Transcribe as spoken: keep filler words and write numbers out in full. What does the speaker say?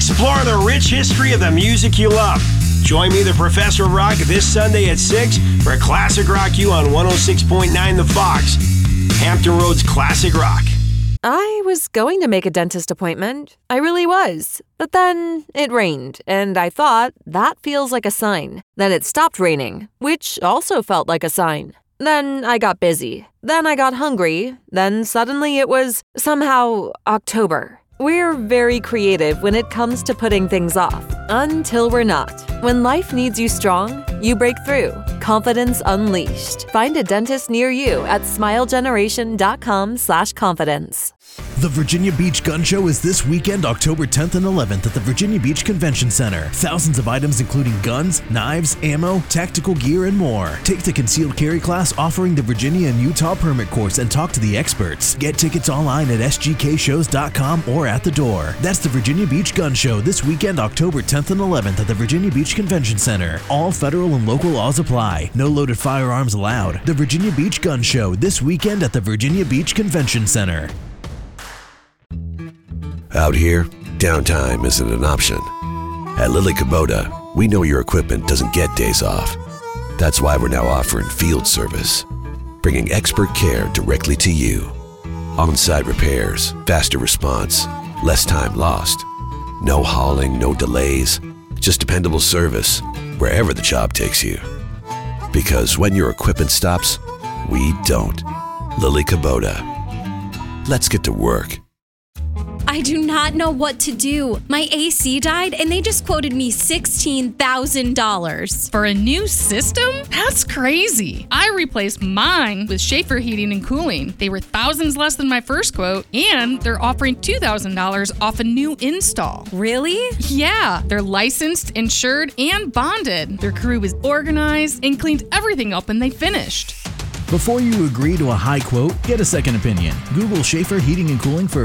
Explore the rich history of the music you love. Join me, the Professor of Rock, this Sunday at six for Classic Rock U on one oh six point nine The Fox. Hampton Roads Classic Rock. I was going to make a dentist appointment. I really was. But then it rained, and I thought, that feels like a sign. Then it stopped raining, which also felt like a sign. Then I got busy. Then I got hungry. Then suddenly it was somehow October. We're very creative when it comes to putting things off. Until we're not. When life needs you strong, you break through. Confidence unleashed. Find a dentist near you at smilegeneration.com slash confidence. The Virginia Beach Gun Show is this weekend, October tenth and eleventh at the Virginia Beach Convention Center. Thousands of items including guns, knives, ammo, tactical gear, and more. Take the concealed carry class offering the Virginia and Utah permit course and talk to the experts. Get tickets online at s g k shows dot com or at the door. That's the Virginia Beach Gun Show this weekend, October tenth and eleventh at the Virginia Beach Convention Center. All federal and local laws apply. No loaded firearms allowed. The Virginia Beach Gun Show this weekend at the Virginia Beach Convention Center. Out here, downtime isn't an option. At Lily Kubota, we know your equipment doesn't get days off. That's why we're now offering field service, bringing expert care directly to you. On-site repairs, faster response, less time lost. No hauling, no delays, just dependable service wherever the job takes you. Because when your equipment stops, we don't. Lily Kubota. Let's get to work. I do not know what to do. My A C died and they just quoted me sixteen thousand dollars. For a new system? That's crazy. I replaced mine with Schaefer Heating and Cooling. They were thousands less than my first quote, and they're offering two thousand dollars off a new install. Really? Yeah. They're licensed, insured, and bonded. Their crew was organized and cleaned everything up when they finished. Before you agree to a high quote, get a second opinion. Google Schaefer Heating and Cooling for